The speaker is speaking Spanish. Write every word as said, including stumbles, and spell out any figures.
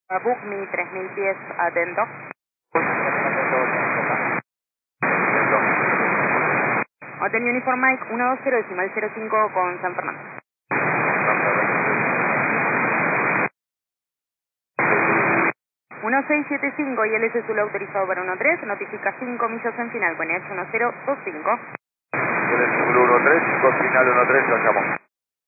Book Mi tres mil pies, atento. Hotel Uniform Mike uno dos cero decimal cero cinco con San Fernando. uno seis siete cinco y L S Zulu autorizado para uno tres, notifica cinco millas en final con E H uno cero dos cinco. L S Zulu uno tres, cinco final uno tres, lo llamo.